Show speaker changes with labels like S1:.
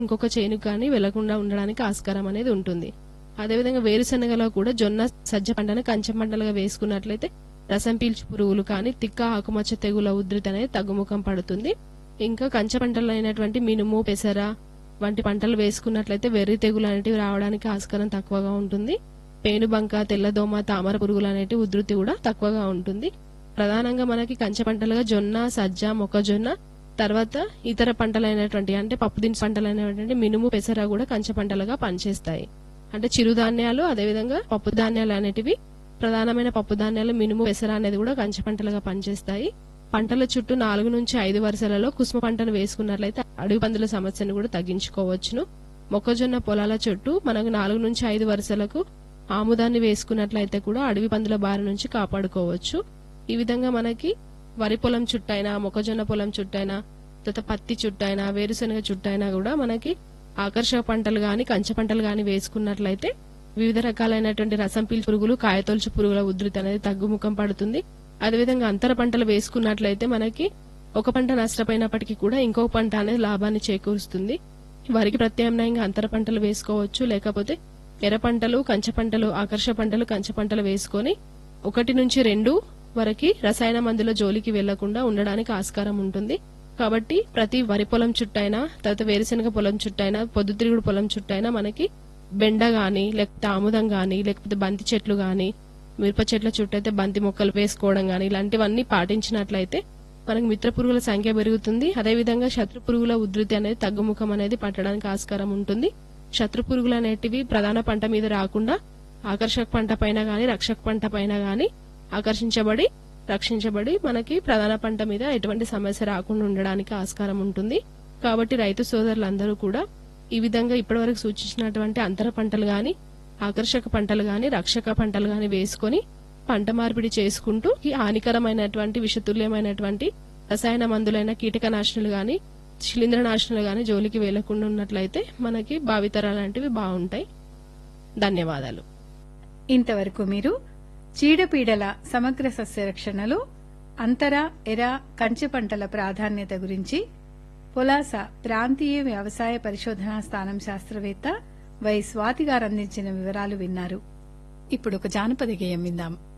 S1: ఇంకొక చేనుకు కానీ వెళ్లకుండా ఉండడానికి ఆస్కారం అనేది ఉంటుంది. అదేవిధంగా వేరుశనగలో కూడా జొన్న సజ్జ పంటను కంచె పంటలుగా వేసుకున్నట్లయితే రసం పీల్చు పురుగులు కానీ తిక్క ఆకుమచ్చ తెగుల ఉధృతి అనేది తగ్గుముఖం పడుతుంది. ఇంకా కంచె పంటలు అయినటువంటి మినుము పెసర వంటి పంటలు వేసుకున్నట్లయితే వెర్రి తెగులు అనేటివి రావడానికి ఆస్కారం తక్కువగా ఉంటుంది. పేనుబంక తెల్లదోమ తామర పురుగులు అనేటి ఉధృతి కూడా తక్కువగా ఉంటుంది. ప్రధానంగా మనకి కంచె పంటలుగా జొన్న సజ్జ మొక్కజొన్న తర్వాత ఇతర పంటలైనటువంటి అంటే పప్పు దినుసు పంటలైనటువంటి మినుము పెసర కూడా కంచె పంటలుగా పనిచేస్తాయి. అంటే చిరుధాన్యాలు అదేవిధంగా పప్పు ధాన్యాలు అనేటివి ప్రధానమైన పప్పు ధాన్యాలు మినుము పెసర అనేది కూడా కంచె పంటలుగా పనిచేస్తాయి. పంటల చుట్టూ 4 నుంచి 5 వరుసలలో కుసుమ పంటను వేసుకున్నట్లయితే అడవి పందుల సమస్యను కూడా తగ్గించుకోవచ్చును. మొక్కజొన్న పొలాల చుట్టూ మనకు 4 నుంచి 5 వరుసలకు ఆముదాన్ని వేసుకున్నట్లయితే కూడా అడవి పందుల బారి నుంచి కాపాడుకోవచ్చు. ఈ విధంగా మనకి వరి పొలం చుట్టైనా మొక్కజొన్న పొలం చుట్టైనా తర్వాత పత్తి చుట్టైనా వేరుశనగ చుట్టైనా కూడా మనకి ఆకర్షక పంటలు గాని కంచె పంటలు గాని వేసుకున్నట్లయితే వివిధ రకాలైనటువంటి రసం పీల్చు పురుగులు కాయతొలుచు పురుగుల ఉధృతి అనేది తగ్గుముఖం పడుతుంది. అదేవిధంగా అంతర పంటలు వేసుకున్నట్లయితే మనకి ఒక పంట నష్టపోయినప్పటికీ కూడా ఇంకొక పంట అనేది లాభాన్ని చేకూరుస్తుంది. వరికి ప్రత్యామ్నాయంగా అంతర పంటలు వేసుకోవచ్చు. లేకపోతే ఎర్ర పంటలు కంచె పంటలు ఆకర్షక పంటలు కంచె పంటలు వేసుకొని 1 నుంచి 2 వరకు రసాయన మందుల జోలికి వెళ్లకుండా ఉండడానికి ఆస్కారం ఉంటుంది. కాబట్టి ప్రతి వరి పొలం చుట్టైనా తర్వాత వేరుశనగ పొలం చుట్టైనా పొద్దుతిరుగుడు పొలం చుట్టైనా మనకి బెండ గాని లేకపోతే ఆముదం గాని లేకపోతే బంతి చెట్లు గాని మిరప చెట్ల చుట్టూ అయితే బంతి మొక్కలు వేసుకోవడం గాని ఇలాంటివన్నీ పాటించినట్లయితే మనకి మిత్ర పురుగుల సంఖ్య పెరుగుతుంది. అదేవిధంగా శత్రు పురుగుల ఉధృతి అనేది తగ్గుముఖం అనేది పట్టడానికి ఆస్కారం ఉంటుంది. శత్రు పురుగులు అనేటివి ప్రధాన పంట మీద రాకుండా ఆకర్షక పంట పైన గాని రక్షక పంట పైన గాని ఆకర్షించబడి రక్షించబడి మనకి ప్రధాన పంట మీద ఎటువంటి సమస్య రాకుండా ఉండడానికి ఆస్కారం ఉంటుంది. కాబట్టి రైతు సోదరులందరూ కూడా ఈ విధంగా ఇప్పటివరకు సూచించినటువంటి అంతర పంటలు గాని ఆకర్షక పంటలు గాని రక్షక పంటలు గాని వేసుకొని పంట మార్పిడి చేసుకుంటూ ఈ హానికరమైనటువంటి విషతుల్యమైనటువంటి రసాయన మందులైన కీటకనాశనులు గాని శిలీంద్రనాశనులు గాని జోలికి వెళ్లకుండా ఉన్నట్లయితే మనకి భావితరాలంటివి బాగుంటాయి. ధన్యవాదాలు.
S2: ఇంతవరకు మీరు చీడపీడల సమగ్ర సస్యరక్షణలో అంతర ఎర కంచె పంటల ప్రాధాన్యత గురించి పొలాస ప్రాంతీయ వ్యవసాయ పరిశోధనా స్థానం శాస్త్రవేత్త వై స్వాతి గారు అందించిన వివరాలు విన్నారు. ఇప్పుడు ఒక జానపద గేయం విందాం.